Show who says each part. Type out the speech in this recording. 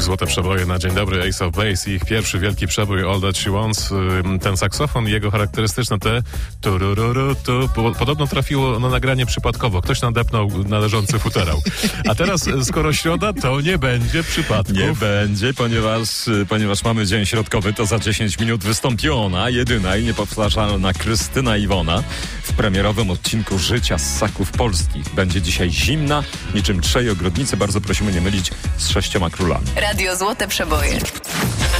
Speaker 1: Złote przeboje na dzień dobry, Ace of Base i ich pierwszy wielki przebój All That She Wants. Ten saksofon i jego charakterystyczne te podobno trafiło na nagranie przypadkowo. Ktoś nadepnął należący futerał. A teraz, skoro środa, to nie będzie przypadków.
Speaker 2: Nie będzie, ponieważ mamy dzień środkowy, to za 10 minut wystąpi ona, jedyna i niepowtarzalna Krystyna Iwona w premierowym odcinku Życia z Ssaków Polskich. Będzie dzisiaj zimna, niczym trzej ogrodnicy. Bardzo prosimy nie mylić z 6 królami.
Speaker 3: Radio Złote Przeboje.